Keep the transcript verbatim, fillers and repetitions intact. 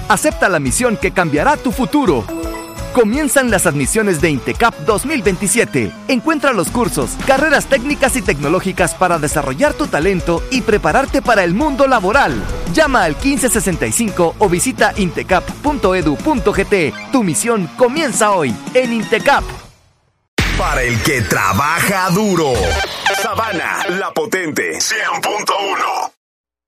Acepta la misión que cambiará tu futuro. Comienzan las admisiones de INTECAP dos mil veintisiete. Encuentra los cursos, carreras técnicas y tecnológicas para desarrollar tu talento y prepararte para el mundo laboral. Llama al quince sesenta y cinco o visita intecap punto edu punto gt. Tu misión comienza hoy en INTECAP. Para el que trabaja duro. Sabana, la potente, cien punto uno.